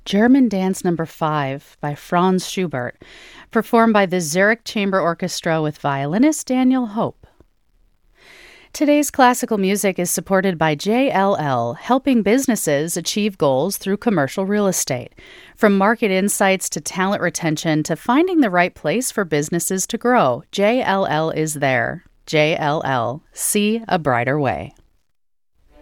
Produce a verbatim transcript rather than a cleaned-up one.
German Dance Number five by Franz Schubert, performed by the Zurich Chamber Orchestra with violinist Daniel Hope. Today's classical music is supported by J L L, helping businesses achieve goals through commercial real estate. From market insights to talent retention to finding the right place for businesses to grow, J L L is there. J L L. See a brighter way.